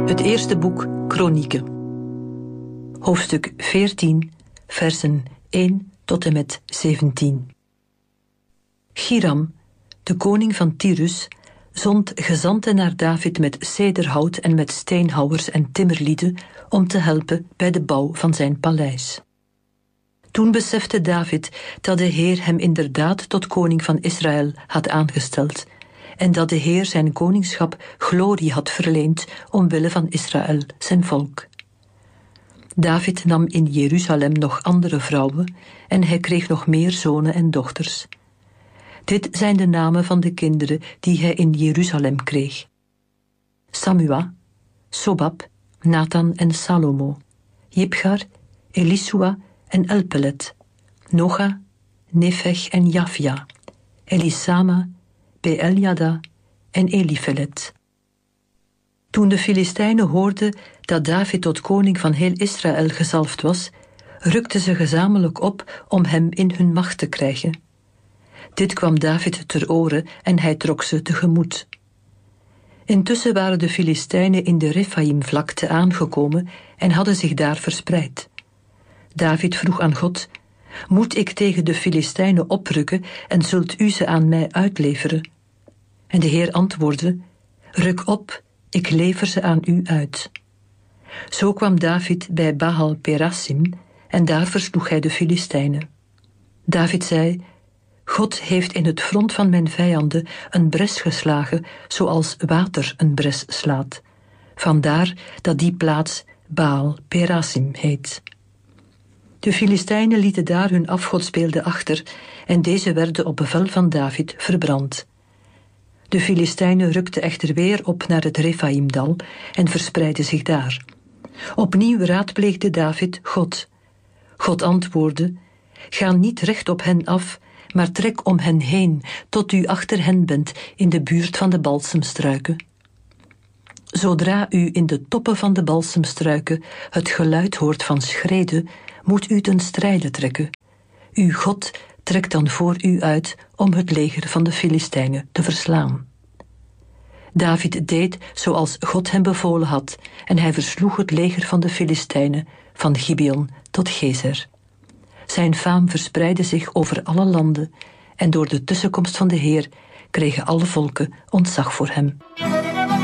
Het eerste boek Kronieken. Hoofdstuk 14, versen 1 tot en met 17. Hiram, de koning van Tyrus, zond gezanten naar David met cederhout en met steenhouwers en timmerlieden om te helpen bij de bouw van zijn paleis. Toen besefte David dat de Heer hem inderdaad tot koning van Israël had aangesteld en dat de Heer zijn koningschap glorie had verleend omwille van Israël, zijn volk. David nam in Jeruzalem nog andere vrouwen en hij kreeg nog meer zonen en dochters. Dit zijn de namen van de kinderen die hij in Jeruzalem kreeg: Samua, Sobab, Nathan en Salomo, Jibgar, Elisua en Elpelet, Noga, Nefeg en Jafia, Elisama, Beeljada en Elifelet. Toen de Filistijnen hoorden dat David tot koning van heel Israël gezalfd was, rukten ze gezamenlijk op om hem in hun macht te krijgen. Dit kwam David ter oren en hij trok ze tegemoet. Intussen waren de Filistijnen in de Refaïmvlakte aangekomen en hadden zich daar verspreid. David vroeg aan God: moet ik tegen de Filistijnen oprukken en zult u ze aan mij uitleveren? En de Heer antwoordde: ruk op, ik lever ze aan u uit. Zo kwam David bij Baal Perasim en daar versloeg hij de Filistijnen. David zei: God heeft in het front van mijn vijanden een bres geslagen, zoals water een bres slaat. Vandaar dat die plaats Baal Perasim heet. De Filistijnen lieten daar hun afgodsbeelden achter en deze werden op bevel van David verbrand. De Filistijnen rukten echter weer op naar het Refaïmdal en verspreidden zich daar. Opnieuw raadpleegde David God. God antwoordde: ga niet recht op hen af, maar trek om hen heen, tot u achter hen bent in de buurt van de balsemstruiken. Zodra u in de toppen van de balsemstruiken het geluid hoort van schreden, moet u ten strijde trekken. Uw God trekt dan voor u uit om het leger van de Filistijnen te verslaan. David deed zoals God hem bevolen had en hij versloeg het leger van de Filistijnen van Gibeon tot Gezer. Zijn faam verspreidde zich over alle landen en door de tussenkomst van de Heer kregen alle volken ontzag voor hem.